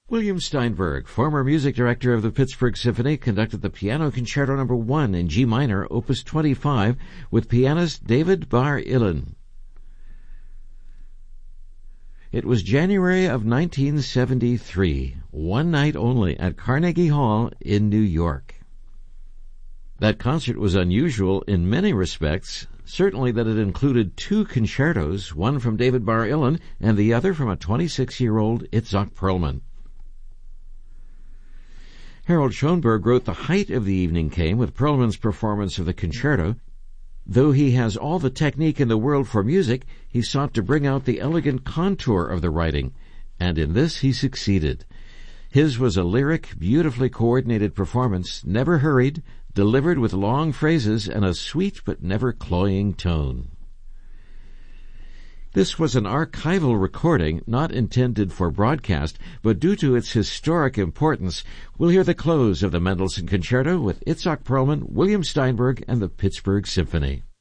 William Steinberg, former music director of the Pittsburgh Symphony, conducted the Piano Concerto No. 1 in G minor, Opus 25, with pianist David Bar-Ilan. It was January of 1973, one night only, at Carnegie Hall in New York. That concert was unusual in many respects, certainly that it included two concertos, one from David Bar-Ilan and the other from a 26-year-old Itzhak Perlman. Harold Schoenberg wrote the height of the evening came with Perlman's performance of the concerto. Though he has all the technique in the world for music, he sought to bring out the elegant contour of the writing, and in this he succeeded. His was a lyric, beautifully coordinated performance, never hurried, delivered with long phrases and a sweet but never cloying tone. This was an archival recording, not intended for broadcast, but due to its historic importance, we'll hear the close of the Mendelssohn Concerto with Itzhak Perlman, William Steinberg, and the Pittsburgh Symphony.